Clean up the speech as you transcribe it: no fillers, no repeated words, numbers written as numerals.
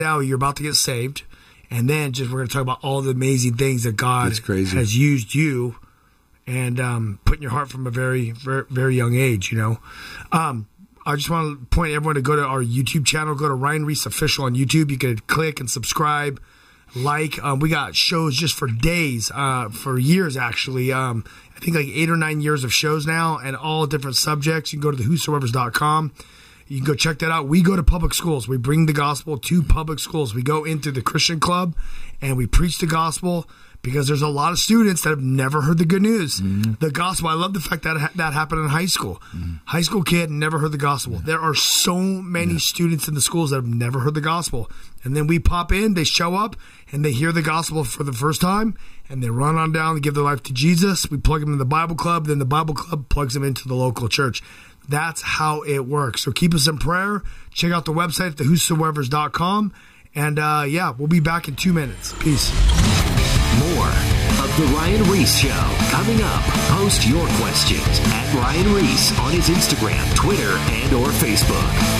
now you're about to get saved, and then we're going to talk about all the amazing things that God has used you and put in your heart from a very, very, very young age, I just want to point everyone to go to our YouTube channel. Go to Ryan Ries Official on YouTube. You can click and subscribe, like. We got shows just for days, for years actually. I think like 8 or 9 years of shows now, and all different subjects. You can go to thewhosoevers.com. You can go check that out. We go to public schools. We bring the gospel to public schools. We go into the Christian club and we preach the gospel, because there's a lot of students that have never heard the good news. The gospel. I love the fact that that happened in high school. High school kid never heard the gospel. There are so many students in the schools that have never heard the gospel. And then we pop in, they show up, and they hear the gospel for the first time, and they run on down and give their life to Jesus. We plug them in the Bible club, then the Bible club plugs them into the local church. That's how it works. So keep us in prayer. Check out the website at thewhosoevers.com. And we'll be back in 2 minutes. Peace. More of The Ryan Ries Show coming up. Post your questions at Ryan Ries on his Instagram, Twitter, and or Facebook.